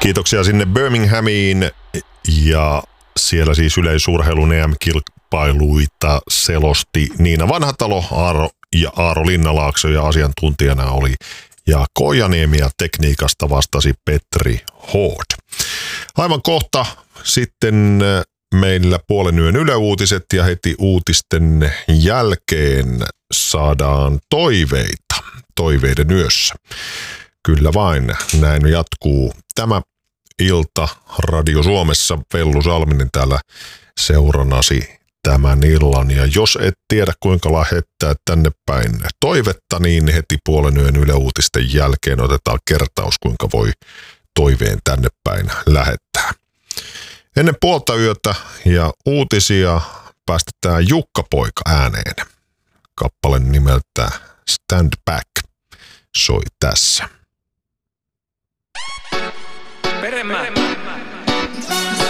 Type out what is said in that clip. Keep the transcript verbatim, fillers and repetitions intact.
Kiitoksia sinne Birminghamiin ja siellä siis yleisurheilun E M-kilpailuita selosti Niina Vanhatalo, Aaro ja Aaro Linnalaakso ja asiantuntijana oli Jaakko Ojaniemi ja tekniikasta vastasi Petri Hood. Aivan kohta sitten meillä puolen yön Yle Uutiset ja heti uutisten jälkeen saadaan toiveita toiveiden yössä. Kyllä vain, näin jatkuu tämä ilta Radio Suomessa. Vellu Salminen täällä seuranasi tämän illan. Ja jos et tiedä kuinka lähettää tänne päin toivetta, niin heti puolen yön Yle Uutisten jälkeen otetaan kertaus, kuinka voi toiveen tänne päin lähettää. Ennen puolta yötä ja uutisia päästetään Jukka-poika ääneen. Kappale nimeltä Stand Back soi tässä. Peremä.